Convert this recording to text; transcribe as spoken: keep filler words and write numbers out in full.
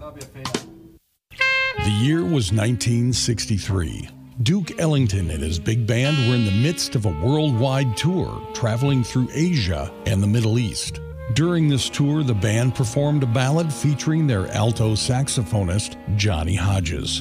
The year was nineteen sixty-three. Duke Ellington and his big band were in the midst of a worldwide tour, traveling through Asia and the Middle East. During this tour, the band performed a ballad featuring their alto saxophonist, Johnny Hodges.